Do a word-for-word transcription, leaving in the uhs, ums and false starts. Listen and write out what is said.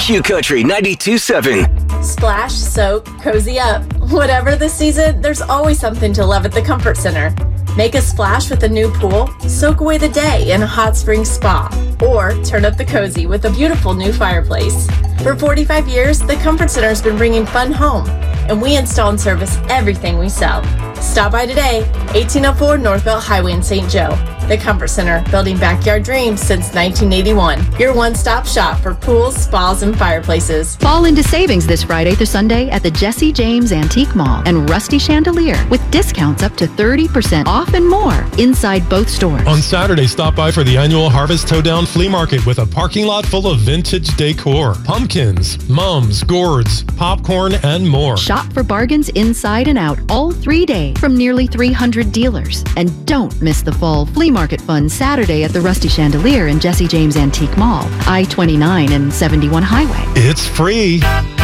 Q Country ninety-two point seven. Splash, soak, cozy up. Whatever the season, there's always something to love at the Comfort Center. Make a splash with a new pool, soak away the day in a hot spring spa, or turn up the cozy with a beautiful new fireplace. For forty-five years, the Comfort Center has been bringing fun home, and we install and service everything we sell. Stop by today, eighteen oh four Northbelt Highway in Saint Joe. The Comfort Center, building backyard dreams since nineteen eighty-one. Your one-stop shop for pools, spas, and fireplaces. Fall into savings this Friday through Sunday at the Jesse James Antique Mall and Rusty Chandelier with discounts up to thirty percent off and more inside both stores. On Saturday, stop by for the annual Harvest Towdown Flea Market with a parking lot full of vintage decor, pumpkins, mums, gourds, popcorn, and more. Shop for bargains inside and out all three days from nearly three hundred dealers. And don't miss the fall flea market fun Saturday at the Rusty Chandelier and Jesse James Antique Mall, I twenty-nine and seventy-one Highway. It's free.